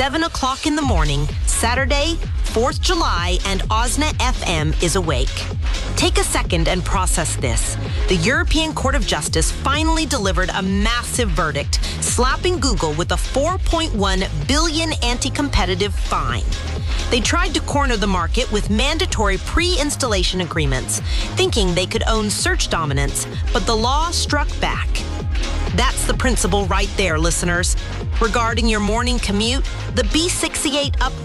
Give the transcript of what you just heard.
7 o'clock in the morning, Saturday, 4th July, and OSNA FM is awake. Take a second and process this. The European Court of Justice finally delivered a massive verdict, slapping Google with a $4.1 billion anti-competitive fine. They tried to corner the market with mandatory pre-installation agreements, thinking they could own search dominance, but the law struck back. That's the principle right there, listeners. Regarding your morning commute, the B68 Up